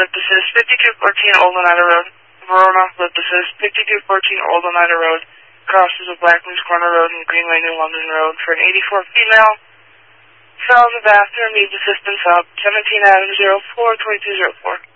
lift assist, 5214 Old Oneida Road. Verona, lift assist, 5214 Old Oneida Road. Crosses with Black Moose Corner Road and Greenway New London Road for an 84 female. Fell in the bathroom, needs assistance up, 17 Adams 04 2204.